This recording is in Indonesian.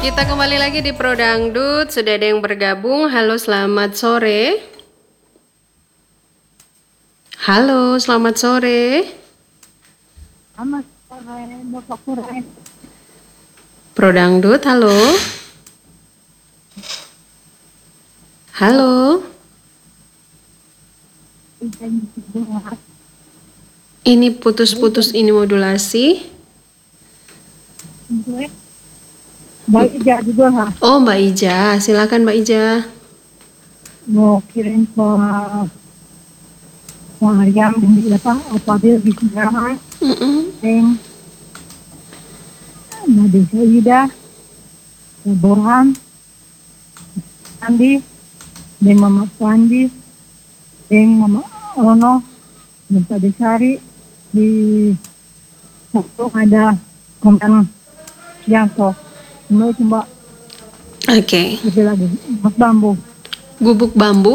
Kita kembali lagi di Pro Dangdut. Sudah ada yang bergabung. Halo, selamat sore. Halo, selamat sore. Selamat sore, Bapak Kurai. Pro Dangdut, halo. Halo. Ini putus-putus, ini modulasi. Mbak Ija juga nggak? Oh, Mbak Ija. Silakan Mbak Ija. Mau kirim ke Mariam di apabila di Singaraha, yang Nabi Saida, Borhan, Andi, dan Mama Pandi, dan Mama Ono, dan Pak Desari, di satu ada konten Yanto. Mau coba Oke. lebih lagi, Mas Bambu. Gubuk bambu.